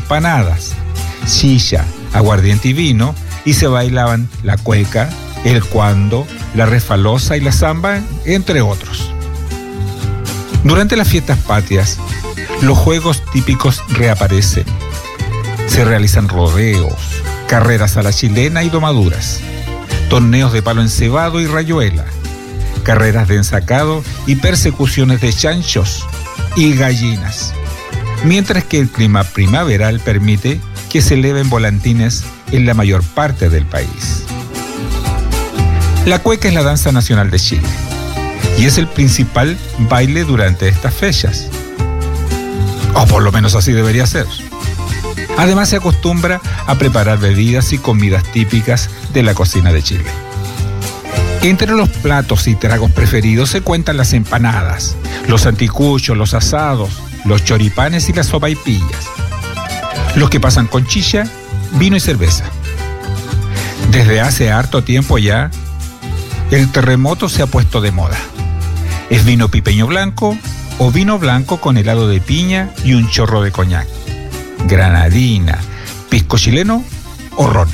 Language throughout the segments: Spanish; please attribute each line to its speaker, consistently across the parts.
Speaker 1: empanadas, chicha, aguardiente y vino, y se bailaban la cueca, el cuando, la refalosa y la samba, entre otros. Durante las fiestas patrias, los juegos típicos reaparecen. Se realizan rodeos, carreras a la chilena y domaduras, torneos de palo encebado y rayuela, carreras de ensacado y persecuciones de chanchos y gallinas, mientras que el clima primaveral permite que se eleven volantines en la mayor parte del país. La cueca es la danza nacional de Chile y es el principal baile durante estas fechas, o por lo menos así debería ser. Además se acostumbra a preparar bebidas y comidas típicas de la cocina de Chile. Entre los platos y tragos preferidos se cuentan las empanadas, los anticuchos, los asados, los choripanes y las sopaipillas. Los que pasan con chicha, vino y cerveza. Desde hace harto tiempo ya, el terremoto se ha puesto de moda. Es vino pipeño blanco o vino blanco con helado de piña y un chorro de coñac, granadina, pisco chileno o ron.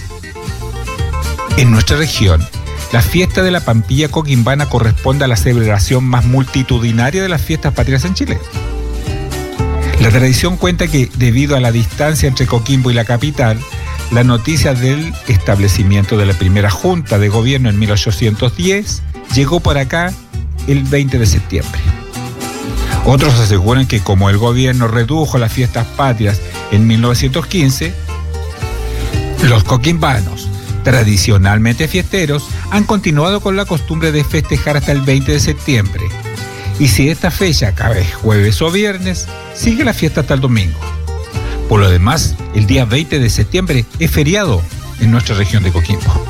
Speaker 1: En nuestra región, la fiesta de la Pampilla Coquimbana corresponde a la celebración más multitudinaria de las fiestas patrias en Chile. La tradición cuenta que, debido a la distancia entre Coquimbo y la capital, la noticia del establecimiento de la primera junta de gobierno en 1810 llegó por acá el 20 de septiembre. Otros aseguran que como el gobierno redujo las fiestas patrias en 1915, los coquimbanos, tradicionalmente fiesteros, han continuado con la costumbre de festejar hasta el 20 de septiembre. Y si esta fecha cabe jueves o viernes, sigue la fiesta hasta el domingo. Por lo demás, el día 20 de septiembre es feriado en nuestra región de Coquimbo.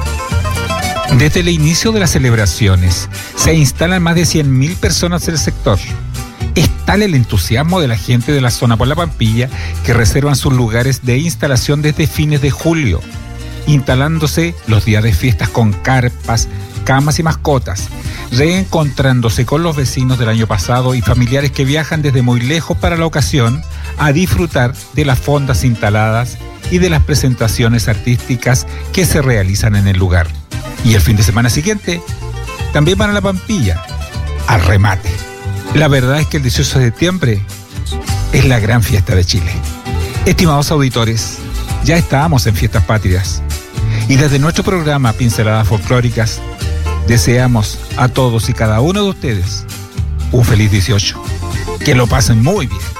Speaker 1: Desde el inicio de las celebraciones, se instalan más de 100.000 personas en el sector. Es tal el entusiasmo de la gente de la zona por la Pampilla que reservan sus lugares de instalación desde fines de julio, instalándose los días de fiestas con carpas, camas y mascotas, reencontrándose con los vecinos del año pasado y familiares que viajan desde muy lejos para la ocasión a disfrutar de las fondas instaladas y de las presentaciones artísticas que se realizan en el lugar. Y el fin de semana siguiente también van a la Pampilla, al remate. La verdad es que el 18 de septiembre es la gran fiesta de Chile. Estimados auditores, ya estamos en Fiestas Patrias y desde nuestro programa Pinceladas Folclóricas deseamos a todos y cada uno de ustedes un feliz 18. Que lo pasen muy bien.